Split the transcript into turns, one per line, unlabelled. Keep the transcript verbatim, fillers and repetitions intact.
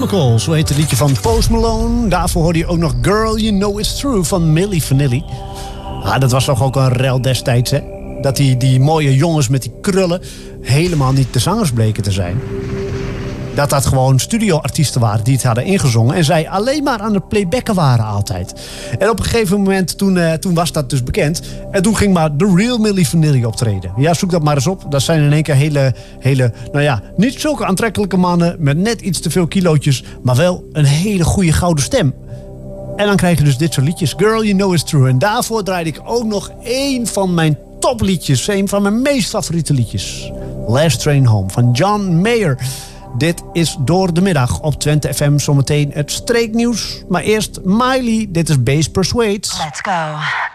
Chemical, zo heet het liedje van Post Malone. Daarvoor hoorde je ook nog Girl You Know It's True van Milli Vanilli. Ah, dat was toch ook een rel destijds, hè? Dat die, die mooie jongens met die krullen helemaal niet de zangers bleken te zijn. Dat dat gewoon studioartiesten waren die het hadden ingezongen. En zij alleen maar aan het playbacken waren altijd. En op een gegeven moment, toen, uh, toen was dat dus bekend. En toen ging maar de real Milli Vanilli optreden. Ja, zoek dat maar eens op. Dat zijn in één keer hele, hele, nou ja, niet zulke aantrekkelijke mannen met net iets te veel kilootjes. Maar wel een hele goede gouden stem. En dan krijg je dus dit soort liedjes. Girl, You Know It's True. En daarvoor draaide ik ook nog één van mijn topliedjes. Een van mijn meest favoriete liedjes. Last Train Home van John Mayer. Dit is Door de Middag op Twente F M. Zometeen het streeknieuws. Maar eerst Miley. Dit is Bass Persuades.
Let's go.